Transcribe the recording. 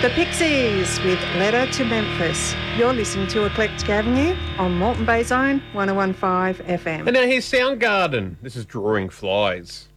The Pixies with Letter to Memphis. You're listening to Eclectic Avenue on Moreton Bay Zone 101.5 FM. And now here's Soundgarden. This is Drawing Flies.